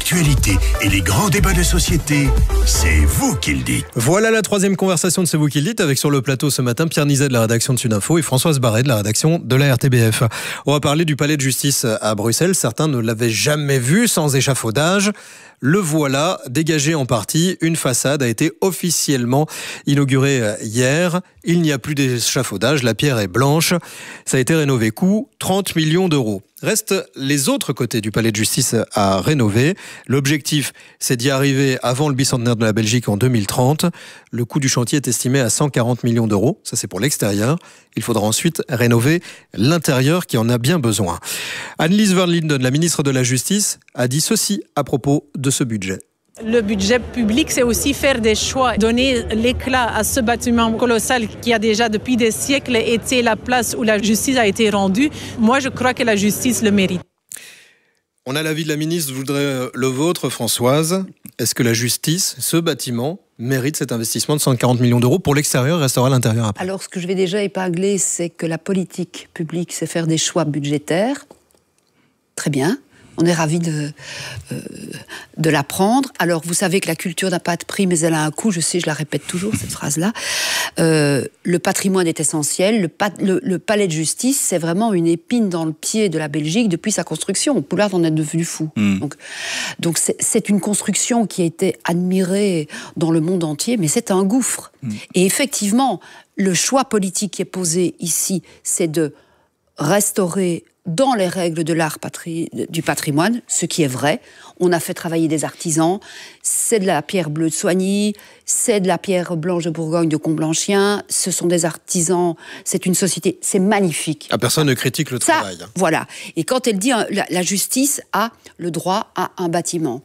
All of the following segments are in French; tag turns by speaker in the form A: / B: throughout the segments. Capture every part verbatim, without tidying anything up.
A: l'actualité et les grands débats de société, c'est vous qui le dites.
B: Voilà la troisième conversation de C'est vous qui le dites, avec sur le plateau ce matin Pierre Nizet de la rédaction de Sud Info et Françoise Barret de la rédaction de la R T B F. On va parler du palais de justice à Bruxelles. Certains ne l'avaient jamais vu sans échafaudage. Le voilà, dégagé en partie. Une façade a été officiellement inaugurée hier. Il n'y a plus d'échafaudage, la pierre est blanche. Ça a été rénové. Coût trente millions d'euros. Restent les autres côtés du palais de justice à rénover. L'objectif, c'est d'y arriver avant le bicentenaire de la Belgique en deux mille trente. Le coût du chantier est estimé à cent quarante millions d'euros. Ça, c'est pour l'extérieur. Il faudra ensuite rénover l'intérieur qui en a bien besoin. Annelies Van Linden, la ministre de la Justice, a dit ceci à propos de ce budget.
C: Le budget public, c'est aussi faire des choix, donner l'éclat à ce bâtiment colossal qui a déjà depuis des siècles été la place où la justice a été rendue. Moi, je crois que la justice le mérite.
B: On a l'avis de la ministre, je voudrais le vôtre, Françoise. Est-ce que la justice, ce bâtiment, mérite cet investissement de cent quarante millions d'euros pour l'extérieur et restera à l'intérieur après?
D: Alors, ce que je vais déjà épingler, c'est que la politique publique, c'est faire des choix budgétaires. Très bien. On est ravis de, euh, de l'apprendre. Alors, vous savez que la culture n'a pas de prix, mais elle a un coût. Je sais, je la répète toujours, cette phrase-là. Euh, le patrimoine est essentiel. Le, pa- le, le palais de justice, c'est vraiment une épine dans le pied de la Belgique depuis sa construction. Poulard en est devenu fou. Mmh. Donc, donc c'est, c'est une construction qui a été admirée dans le monde entier, mais c'est un gouffre. Mmh. Et effectivement, le choix politique qui est posé ici, c'est de restaurer dans les règles de l'art patri- du patrimoine, ce qui est vrai. On a fait travailler des artisans, c'est de la pierre bleue de Soigny, c'est de la pierre blanche de Bourgogne de Comblanchien, ce sont des artisans, c'est une société, c'est magnifique.
B: Ah, personne ne critique le
D: Ça,
B: travail.
D: Voilà. Et quand elle dit hein, la, la justice a le droit à un bâtiment,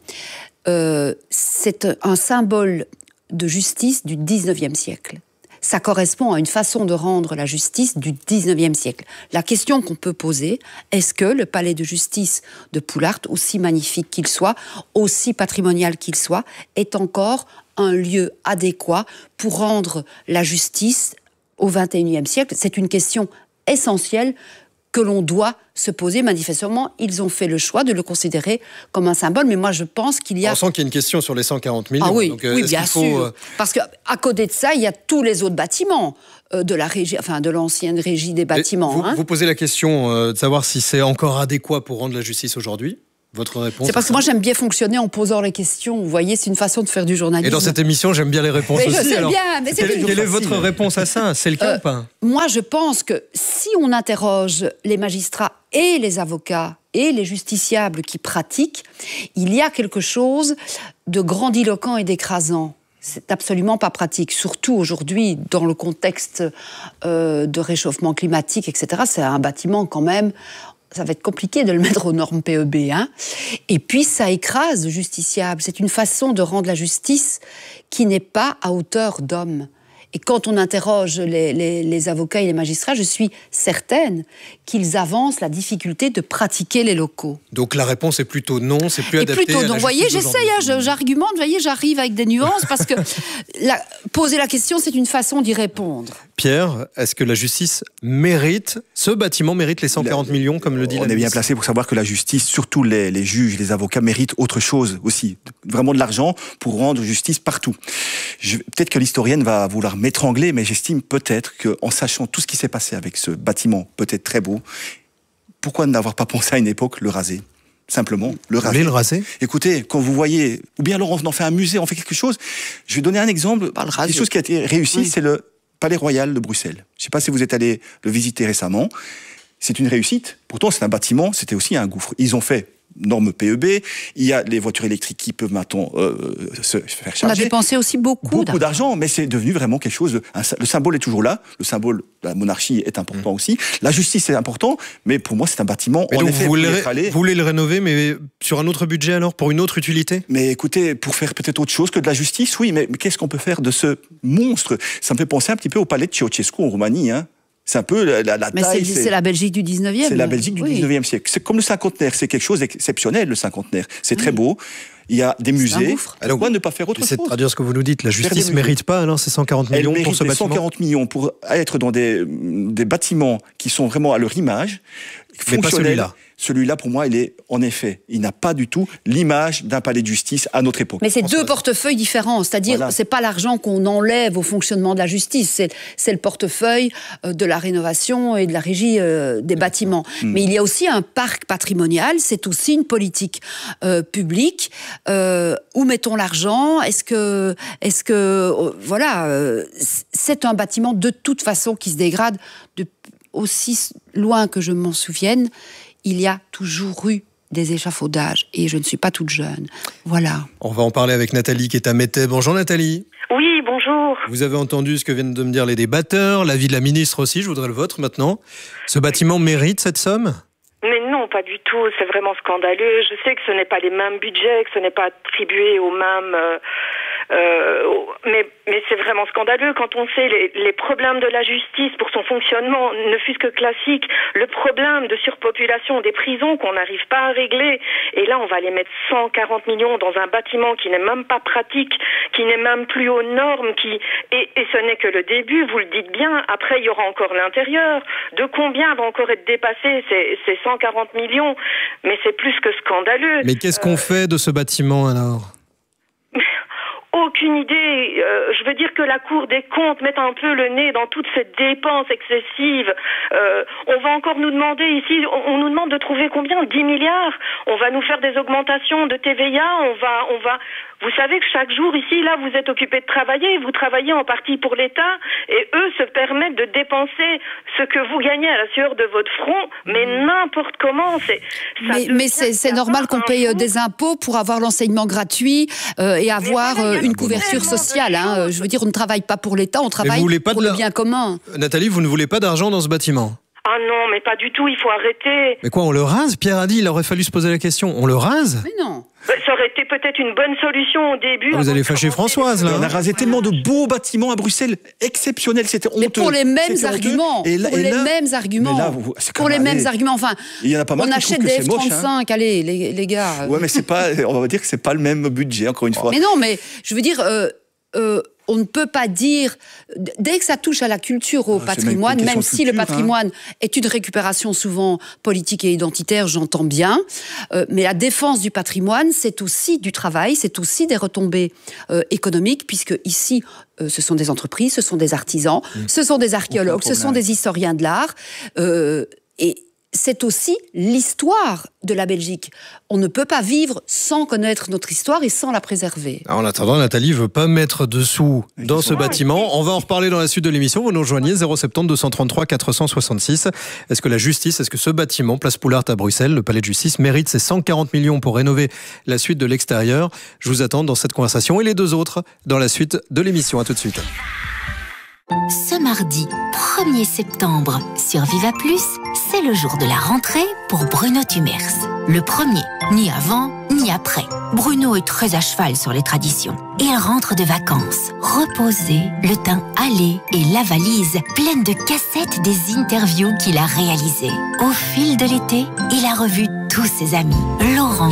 D: euh, c'est un symbole de justice du dix-neuvième siècle. Ça correspond à une façon de rendre la justice du dix-neuvième siècle. La question qu'on peut poser, est-ce que le palais de justice de Poulart, aussi magnifique qu'il soit, aussi patrimonial qu'il soit, est encore un lieu adéquat pour rendre la justice au vingt et unième siècle? C'est une question essentielle que l'on doit se poser. Manifestement, ils ont fait le choix de le considérer comme un symbole, mais moi je pense qu'il y a...
B: On sent qu'il y a une question sur les cent quarante millions.
D: Ah oui,
B: donc,
D: oui bien
B: faut...
D: sûr. Parce qu'à côté de ça, il y a tous les autres bâtiments euh, de la régie, enfin de l'ancienne régie des bâtiments.
B: Vous,
D: hein.
B: vous posez la question euh, de savoir si c'est encore adéquat pour rendre la justice aujourd'hui. Votre réponse?
D: C'est parce que moi j'aime bien fonctionner en posant les questions. Vous voyez, c'est une façon de faire du journalisme.
B: Et dans cette émission, j'aime bien les réponses
D: mais
B: aussi.
D: Je sais
B: Alors,
D: bien, mais c'est
B: quelle, quelle est votre réponse à ça? C'est le cas
D: euh,
B: ou pas?
D: Moi, je pense que si on interroge les magistrats et les avocats et les justiciables qui pratiquent, il y a quelque chose de grandiloquent et d'écrasant. C'est absolument pas pratique, surtout aujourd'hui dans le contexte euh, de réchauffement climatique, et cetera. C'est un bâtiment quand même. Ça va être compliqué de le mettre aux normes P E B. Hein. Et puis, ça écrase le justiciable. C'est une façon de rendre la justice qui n'est pas à hauteur d'homme. Et quand on interroge les, les, les avocats et les magistrats, je suis certaine qu'ils avancent la difficulté de pratiquer les locaux.
B: Donc la réponse est plutôt non, c'est plus
D: et
B: adapté
D: plutôt
B: à la
D: non. Vous voyez, j'essaye, hein, j'argumente, vous voyez, j'arrive avec des nuances, parce que la, poser la question, c'est une façon d'y répondre.
B: Pierre, est-ce que la justice mérite, ce bâtiment mérite les cent quarante la, millions, comme le dit la
E: On est bien placé pour savoir que la justice, surtout les, les juges, les avocats, méritent autre chose aussi. Vraiment de l'argent pour rendre justice partout. Je, peut-être que l'historienne va vouloir m'étrangler, mais j'estime peut-être qu'en sachant tout ce qui s'est passé avec ce bâtiment, peut-être très beau, pourquoi n'avoir pas pensé à une époque le raser ? Simplement, le raser.
B: Vous voulez le raser ?
E: Écoutez, quand vous voyez, ou bien alors on en fait un musée, on fait quelque chose. Je vais donner un exemple.
D: Pas le raser.
E: Quelque chose qui a été réussi,
D: oui.
E: c'est le Palais Royal de Bruxelles. Je ne sais pas si vous êtes allé le visiter récemment. C'est une réussite. Pourtant, c'est un bâtiment, c'était aussi un gouffre. Ils ont fait norme P E B, il y a les voitures électriques qui peuvent maintenant euh, se faire charger.
D: On a dépensé aussi beaucoup,
E: beaucoup
D: d'argent. d'argent,
E: mais c'est devenu vraiment quelque chose... De, un, le symbole est toujours là, le symbole de la monarchie est important mmh. aussi, la justice est important, mais pour moi c'est un bâtiment...
B: Mais
E: en
B: donc
E: effet,
B: vous, voulez, vous voulez le rénover, mais sur un autre budget alors, pour une autre utilité ?
E: Mais écoutez, pour faire peut-être autre chose que de la justice, oui, mais, mais qu'est-ce qu'on peut faire de ce monstre ? Ça me fait penser un petit peu au palais de Ceausescu en Roumanie, hein. C'est un peu la, la
D: Mais
E: taille.
D: C'est, c'est, c'est la Belgique du dix-neuvième.
E: C'est la Belgique du
D: oui.
E: dix-neuvième siècle. C'est comme le cinquantenaire, c'est quelque chose d'exceptionnel, le cinquantenaire. C'est très beau. Il y a des musées.
B: Alors,
E: pourquoi ne pas faire autre
B: c'est
E: chose?
B: C'est de traduire ce que vous nous dites. La justice ne mérite pas alors ces cent quarante millions pour ce bâtiment.
E: cent quarante millions pour être dans des, des bâtiments qui sont vraiment à leur image.
B: Mais pas celui-là.
E: Celui-là, pour moi, il est, en effet, il n'a pas du tout l'image d'un palais de justice à notre époque.
D: Mais c'est deux portefeuilles différents. C'est-à-dire, voilà. c'est pas l'argent qu'on enlève au fonctionnement de la justice. C'est, c'est le portefeuille de la rénovation et de la régie euh, des bâtiments. Mmh. Mais il y a aussi un parc patrimonial. C'est aussi une politique euh, publique. Euh, où mettons l'argent? Est-ce que, est-ce que, euh, voilà, euh, c'est un bâtiment de toute façon qui se dégrade de, aussi loin que je m'en souvienne. Il y a toujours eu des échafaudages et je ne suis pas toute jeune. Voilà.
B: On va en parler avec Nathalie qui est à Mettey. Bonjour Nathalie.
F: Oui, bonjour.
B: Vous avez entendu ce que viennent de me dire les débatteurs, l'avis de la ministre aussi, je voudrais le vôtre maintenant. Ce bâtiment mérite cette somme ?
F: Mais non, pas du tout, c'est vraiment scandaleux. Je sais que ce n'est pas les mêmes budgets, que ce n'est pas attribué aux mêmes... Euh, euh, mais, mais c'est vraiment scandaleux quand on sait les, les problèmes de la justice pour son fonctionnement, ne fût-ce que classique, le problème de surpopulation des prisons qu'on n'arrive pas à régler. Et là, on va les mettre cent quarante millions dans un bâtiment qui n'est même pas pratique, qui n'est même plus aux normes, qui et, et ce n'est que le début, vous le dites bien. Après, il y aura encore l'intérieur. De combien va encore être dépassé ces, ces cent quarante millions? Mais c'est plus que scandaleux.
B: Mais qu'est-ce qu'on euh... fait de ce bâtiment alors?
F: Aucune idée. Euh, je veux dire que la Cour des comptes mette un peu le nez dans toutes ces dépenses excessives. Euh, on va encore nous demander ici, on, on nous demande de trouver combien? dix milliards. On va nous faire des augmentations de T V A. On va, on va. Vous savez que chaque jour ici, là, vous êtes occupés de travailler. Vous travaillez en partie pour l'État, et eux se permettent de dépenser ce que vous gagnez à la sueur de votre front, mais n'importe comment. C'est.
D: Mais, mais c'est, c'est normal qu'on paye fou. des impôts pour avoir l'enseignement gratuit euh, et avoir euh, une couverture sociale. Hein. Je veux dire, on ne travaille pas pour l'État, on travaille pour le bien commun.
B: Nathalie, vous ne voulez pas d'argent dans ce bâtiment?
F: Ah non, mais pas du tout, il faut arrêter.
B: Mais quoi, on le rase? Pierre a dit, il aurait fallu se poser la question. On le rase?
D: Mais non.
F: Ça aurait été peut-être une bonne solution au début.
B: Ah, vous allez fâcher Françoise, là.
E: On a rasé tellement de beaux bâtiments à Bruxelles, exceptionnels, c'était honteux.
D: Mais pour les mêmes arguments. Et là, pour et là, les mêmes arguments. Là, vous, pour les mêmes arguments. Enfin, il y en a pas mal on achète des F trente-cinq, hein. Allez, les, les gars.
E: Ouais, mais c'est pas, on va dire que c'est pas le même budget, encore une fois.
D: Mais non, mais je veux dire... Euh, euh, on ne peut pas dire, dès que ça touche à la culture, au ah, patrimoine, même, même si culture, le patrimoine hein. est une récupération souvent politique et identitaire, j'entends bien, euh, mais la défense du patrimoine, c'est aussi du travail, c'est aussi des retombées euh, économiques, puisque ici, euh, ce sont des entreprises, ce sont des artisans, mmh. ce sont des archéologues, ce sont des historiens de l'art, euh, et c'est aussi l'histoire de la Belgique. On ne peut pas vivre sans connaître notre histoire et sans la préserver.
B: En attendant, Nathalie ne veut pas mettre de sous dans ce bâtiment. On va en reparler dans la suite de l'émission. Vous nous rejoignez zéro sept zéro deux cent trente-trois quatre cent soixante-six. Est-ce que la justice, est-ce que ce bâtiment, Place Poulart à Bruxelles, le palais de justice, mérite ces cent quarante millions pour rénover la suite de l'extérieur? Je vous attends dans cette conversation et les deux autres dans la suite de l'émission. À tout de suite.
G: Ce mardi premier septembre, sur Viva Plus, c'est le jour de la rentrée pour Bruno Tumers. Le premier, ni avant, ni après. Bruno est très à cheval sur les traditions. Il rentre de vacances, reposé, le teint hâlé et la valise pleine de cassettes des interviews qu'il a réalisées. Au fil de l'été, il a revu tous ses amis. Laurent,